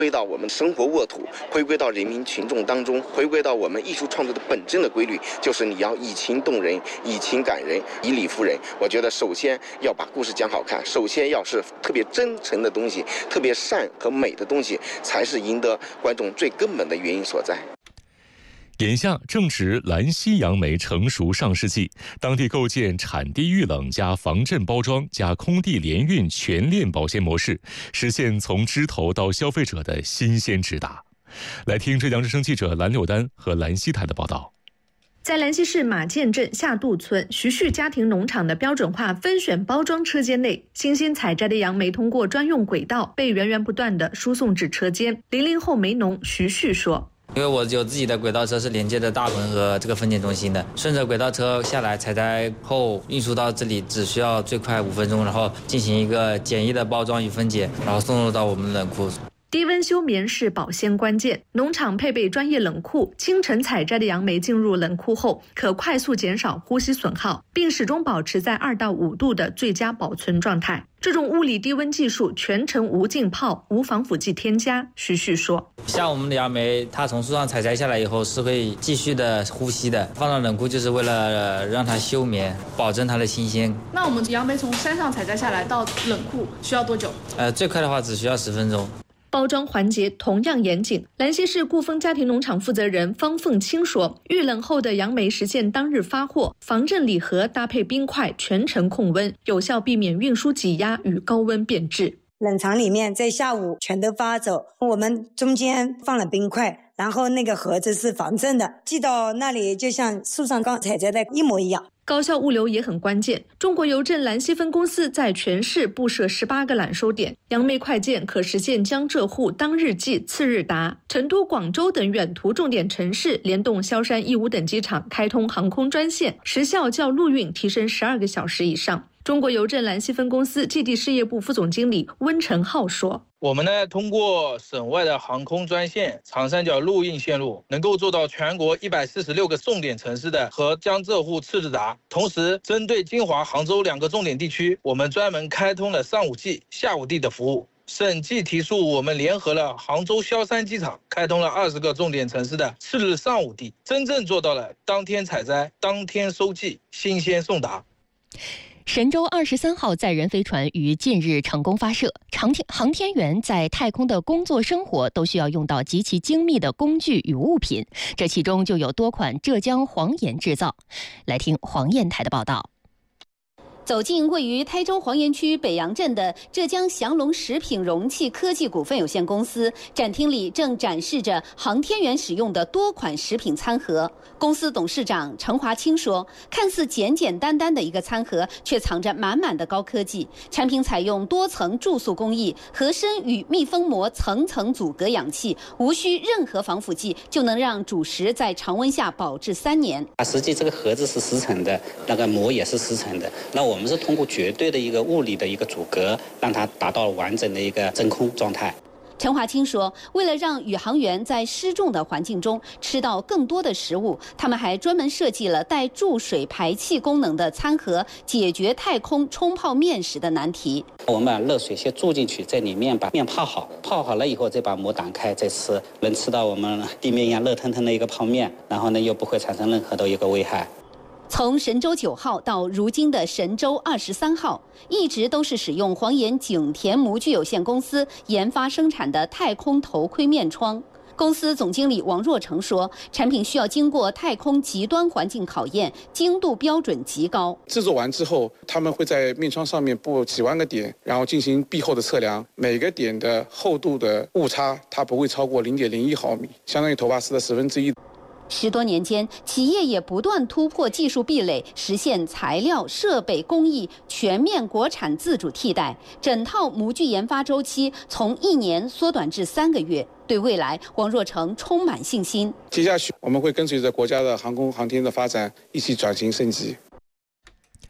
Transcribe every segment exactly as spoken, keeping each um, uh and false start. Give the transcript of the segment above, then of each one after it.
回归到我们生活沃土，回归到人民群众当中，回归到我们艺术创作的本真的规律，就是你要以情动人，以情感人，以理服人。我觉得首先要把故事讲好看，首先要是特别真诚的东西，特别善和美的东西，才是赢得观众最根本的原因所在。 眼下正值兰溪杨梅成熟上市季，当地构建产地预冷加防震包装加空地联运全链保鲜模式，实现从枝头到消费者的新鲜直达。来听浙江之声记者蓝柳丹和兰溪台的报道。 在兰溪市马涧镇下渡村徐旭家庭农场的标准化分选包装车间内，新鲜采摘的杨梅通过专用轨道被源源不断地输送至车间。零零后梅农徐旭说， 因为我有自己的轨道车是连接着大棚和这个分拣中心的，顺着轨道车下来采摘后运输到这里只需要最快五分钟，然后进行一个简易的包装与分解，然后送入到我们的冷库。 低温休眠是保鲜关键，农场配备专业冷库，清晨采摘的杨梅进入冷库后，可快速减少呼吸损耗，并始终保持在二到五度的最佳保存状态。这种物理低温技术全程无浸泡、无防腐剂添加。徐旭说， 像我们的杨梅，它从树上采摘下来以后是会继续的呼吸的，放到冷库就是为了让它休眠，保证它的新鲜。 那我们杨梅从山上采摘下来到冷库需要多久？ 呃，最快的话只需要十分钟。 包装环节同样严谨。兰溪市顾丰家庭农场负责人方凤清说，预冷后的杨梅实现当日发货，防震礼盒搭配冰块全程控温，有效避免运输挤压与高温变质。 冷藏里面在下午全都发走，我们中间放了冰块，然后那个盒子是防震的，寄到那里就像树上刚采摘的一模一样。 高效物流也很关键。中国邮政兰溪分公司在全市布设十八个揽收点，杨梅快件可实现江浙沪当日寄、次日达。成都、广州等远途重点城市联动萧山、义乌等机场开通航空专线，时效较陆运提升十二个小时以上。中国邮政兰溪分公司基地事业部副总经理温成浩说， 我们呢通过省外的航空专线长三角陆运线路，能够做到全国一百四十六个重点城市的和江浙沪次日达。同时针对金华、杭州两个重点地区，我们专门开通了上午寄、下午递的服务。审计提速，我们联合了杭州萧山机场，开通了二十个重点城市的次日上午递，真正做到了当天采摘、当天收寄、新鲜送达。 神舟二十三号载人飞船于近日成功发射。航天航天员在太空的工作生活都需要用到极其精密的工具与物品，这其中就有多款浙江黄岩制造。来听黄岩台的报道。 走进位于台州黄岩区北阳镇的浙江祥龙食品容器科技股份有限公司，展厅里正展示着航天员使用的多款食品餐盒。公司董事长陈华清说，看似简简单单的一个餐盒，却藏着满满的高科技。产品采用多层注塑工艺，盒身与密封膜层层阻隔氧气，无需任何防腐剂，就能让主食在常温下保质三年。 实际这个盒子是十层的，那个膜也是十层的，那我们是通过绝对的一个物理的一个阻隔，让它达到完整的一个真空状态。 陈华清说，为了让宇航员在失重的环境中吃到更多的食物，他们还专门设计了带注水排气功能的餐盒，解决太空冲泡面食的难题。 我们把热水先注进去，在里面把面泡好，泡好了以后再把膜打开再吃，能吃到我们地面一样热腾腾的一个泡面，然后呢又不会产生任何的一个危害。 从神舟九号到如今的神舟二十三号，一直都是使用黄岩景田模具有限公司研发生产的太空头盔面窗。公司总经理王若成说，产品需要经过太空极端环境考验，精度标准极高。 制作完之后，他们会在面窗上面布几万个点，然后进行壁厚的测量，每个点的厚度的误差它不会超过零点零一毫米，相当于头发丝的十分之一。 十多年间，企业也不断突破技术壁垒，实现材料、设备、工艺全面国产自主替代。整套模具研发周期从一年缩短至三个月。对未来，王若成充满信心。 接下去，我们会跟随着国家的航空航天的发展，一起转型升级。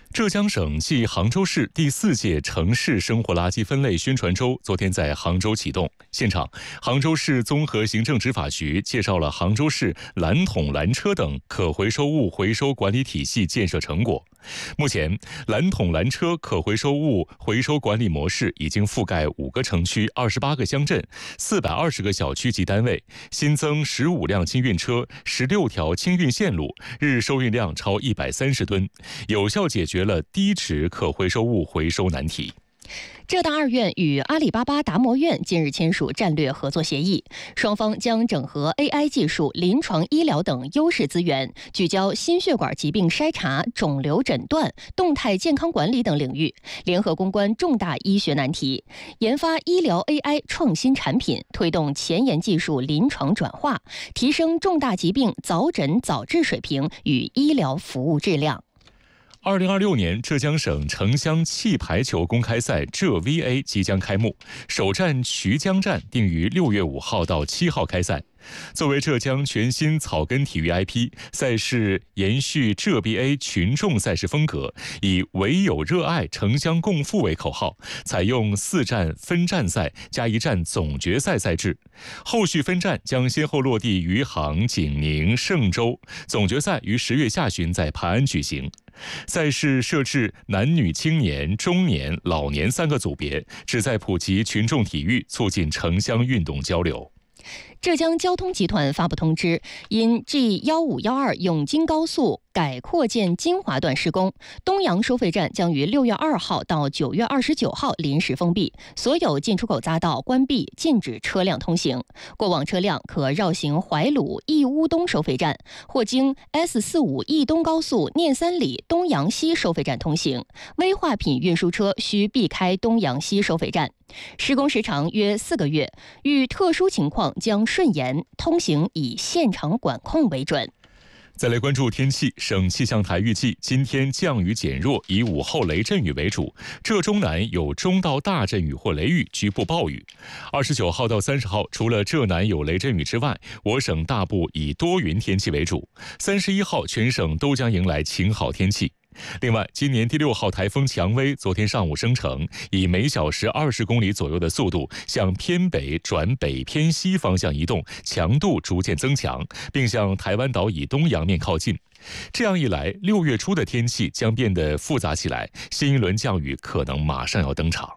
浙江省暨杭州市第四届城市生活垃圾分类宣传周昨天在杭州启动。现场，杭州市综合行政执法局介绍了杭州市蓝桶蓝车等可回收物回收管理体系建设成果。目前，蓝桶蓝车可回收物回收管理模式已经覆盖五个城区、二十八个乡镇、四百二十个小区及单位，新增十五辆清运车、十六条清运线路，日收运量超一百三十吨，有效解决了低值可回收物回收难题。 浙大二院与阿里巴巴达摩院近日签署战略合作协议，双方将整合 A I 技术、临床医疗等优势资源，聚焦心血管疾病筛查、肿瘤诊断、动态健康管理等领域，联合攻关重大医学难题，研发医疗 A I 创新产品，推动前沿技术临床转化，提升重大疾病早诊早治水平与医疗服务质量。 二零二六年浙江省城乡气排球公开赛浙 V A 即将开幕，首站衢江站定于六月五号到七号开赛。作为浙江全新草根体育 I P， 赛事延续浙 B A 群众赛事风格，以唯有热爱城乡共富为口号，采用四站分站赛加一站总决赛赛制。后续分站将先后落地余杭、景宁、嵊州，总决赛于十月下旬在盘安举行。赛事设置男女青年、中年、老年三个组别，旨在普及群众体育，促进城乡运动交流。 浙江交通集团发布通知，因 G 一五一二永金高速改扩建金华段施工，东阳收费站将于六月二号到九月二十九号临时封闭，所有进出口匝道关闭，禁止车辆通行。过往车辆可绕行怀鲁义乌东收费站，或经 S 四五 义东高速念三里东阳西收费站通行。危化品运输车需避开东阳西收费站。施工时长约四个月，遇特殊情况将顺延，通行以现场管控为准。 再来关注天气，省气象台预计今天降雨减弱，以午后雷阵雨为主，浙中南有中到大阵雨或雷雨，局部暴雨。二十九号到三十号，除了浙南有雷阵雨之外，我省大部以多云天气为主。三十一号，全省都将迎来晴好天气。另外，今年第六号台风蔷薇昨天上午生成，以每小时二十公里左右的速度向偏北转北偏西方向移动，强度逐渐增强，并向台湾岛以东洋面靠近。这样一来，六月初的天气将变得复杂起来，新一轮降雨可能马上要登场。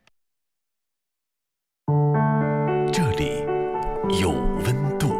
这里有温度。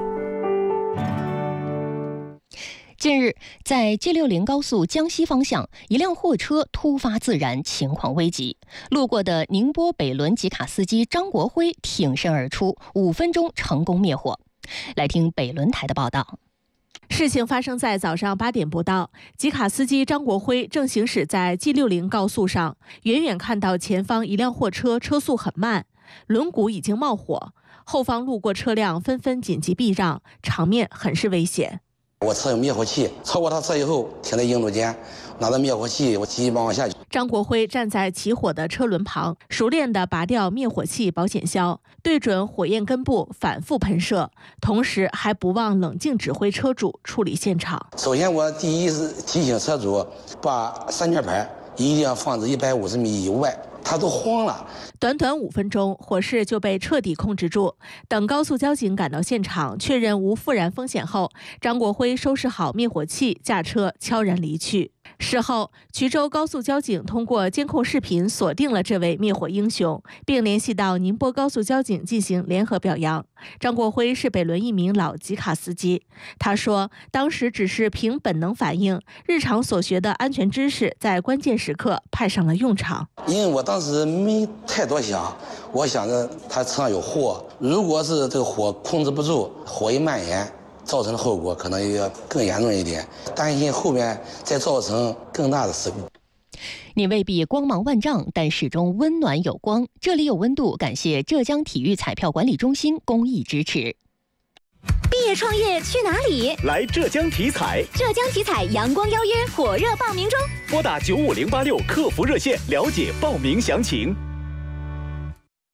近日，在 G 六十 高速江西方向，一辆货车突发自燃，情况危急。路过的宁波北仑吉卡司机张国辉挺身而出，五分钟成功灭火。来听北仑台的报道。 事情发生在早上八点不到，吉卡司机张国辉正行驶在 G 六十 高速上，远远看到前方一辆货车车速很慢，轮毂已经冒火，后方路过车辆纷纷紧急避让，场面很是危险。 我车有灭火器，超过他车以后停在硬路间，拿着灭火器，我急急忙忙下去。 张国辉站在起火的车轮旁，熟练地拔掉灭火器保险销，对准火焰根部反复喷射，同时还不忘冷静指挥车主处理现场。 首先，我第一是提醒车主把三角牌一定要放置一百五十米以外。他都慌了。 短短五分钟，火势就被彻底控制住。等高速交警赶到现场，确认无复燃风险后，张国辉收拾好灭火器，驾车悄然离去。事后，衢州高速交警通过监控视频锁定了这位灭火英雄，并联系到宁波高速交警进行联合表扬。张国辉是北仑一名老吉卡司机，他说，当时只是凭本能反应，日常所学的安全知识在关键时刻派上了用场。 因为我当时没太多想，我想着他车上有货，如果是这个火控制不住，火一蔓延，造成的后果可能也更严重一点，担心后面再造成更大的事故。 你未必光芒万丈，但始终温暖有光。这里有温度，感谢浙江体育彩票管理中心公益支持。 毕业创业去哪里？ 来浙江体彩。 浙江体彩阳光邀约火热报名中， 拨打九五零八六客服热线了解报名详情。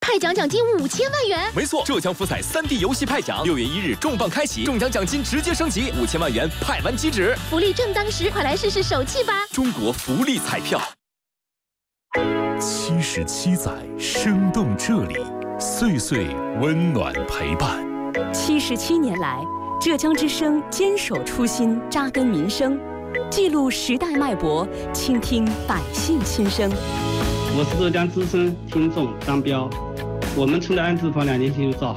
派奖奖金五千万元。 没错，浙江福彩三 D 游戏派奖六月一日重磅开启，中奖奖金直接升级，五千万元派完即止。 福利正当时，快来试试手气吧！ 中国福利彩票。 七十七载，生动这里，岁岁温暖陪伴。 七十七年来，浙江之声坚守初心，扎根民生，记录时代脉搏，倾听百姓心声。 我是浙江之声听众张彪，我们村的安置房两年前就造好